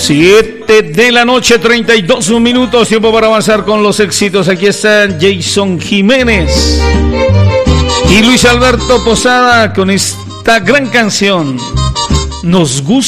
7 de la noche, 32 minutos. Tiempo para avanzar con los éxitos. Aquí están Jason Jiménez y Luis Alberto Posada con esta gran canción. Nos gusta.